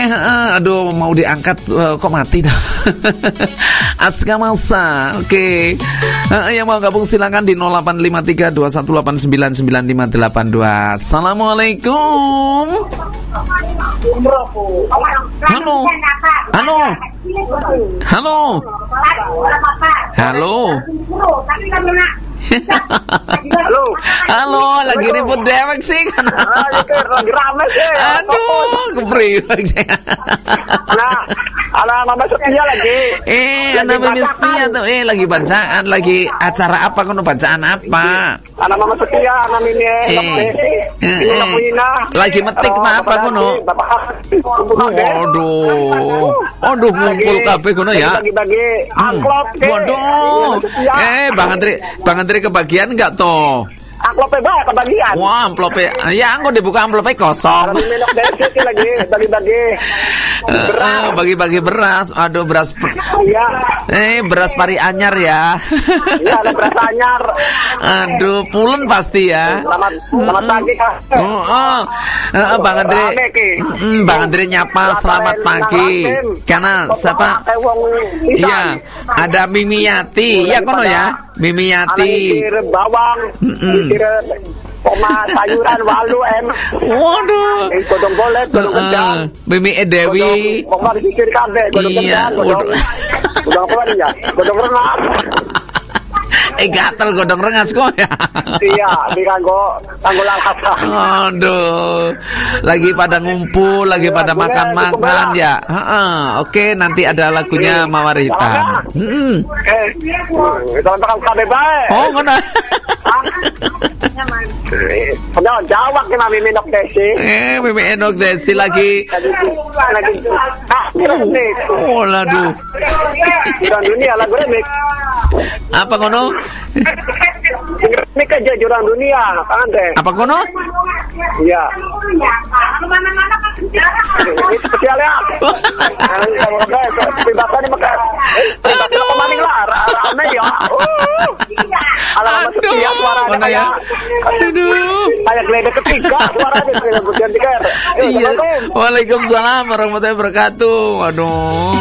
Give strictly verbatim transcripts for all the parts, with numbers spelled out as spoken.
Aduh, mau diangkat uh, kok mati dah. Aska Masa. Oke. Okay. Uh, yang mau gabung silakan di nol delapan lima tiga dua satu delapan sembilan sembilan lima delapan dua. Assalamualaikum. Halo. Halo. Halo. Halo. Halo. Halo, lagi ribut dewek sih kan. Lagi rame sih. Aduh, kepriwek sih. Nah, ala Mama Setia lagi. Eh, anak Mama Setia tuh eh lagi bacaan, lagi acara apa kono bacaan apa? Anak Mama Setia, anak ini. Eh, lagi metik apa kono? Waduh. Aduh, ngumpul kabeh kono ya. Bagi-bagi amplop. Waduh. Eh, Bang Andri, Bang Andri kebagian enggak toh? Amplopnya banyak kebagian. Wah, amplopnya. Ya, aku dibuka amplopnya kosong. Lagi bagi-bagi. Uh, bagi-bagi beras. Aduh, beras. Iya. Eh, beras pari anyar ya. Iya, ada beras anyar. Aduh, pulen pasti ya. Selamat, selamat pagi, Kak. Oh, oh. Uh, Bang Andre. Mm, Bang Andre nyapa selamat pagi. Karena siapa? Iya, ada Mimiati. Iya kono ya. Mimiati. Bawang. Koma sayuran walu em. Waduh. Godong boleh, godong kendang. Mimi Edewi. Koma dikir kabeh, godong kendang, godong. Godong apa ya? Godong rengas. Eh gatel godong rengas kok ya. Iya, di kanggo kanggo langkah. Aduh. Lagi pada ngumpul, lagi pada makan-makan ya. Heeh. Oke, nanti ada lagunya Mawar Hitam. Heeh. Eh. Itu bakal kabeh bae. Oh, ngono. Padahal jawab ke Mami Enok Desi. Eh, Mimi Enok Desi lagi. Lagi. Oh, aduh. Juran dunia lagu remix. Apa kono? Ini kerja juran dunia, Kang Andre. Apa kono? Iya. Ini spesial ya. Kebebasan ini maka. Aduh. Kemarin lah, rame ya. Alamat setia suaranya kayak. Aduh. Kayak geledek ketiga suaranya kemudian tiga. Iya. Waalaikumsalam warahmatullahi wabarakatuh. Waduh.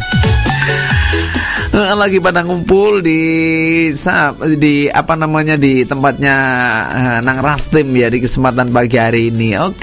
Lagi pada ngumpul di di apa namanya di tempatnya uh, Nang Rastim ya di kesempatan pagi hari ini. Oke.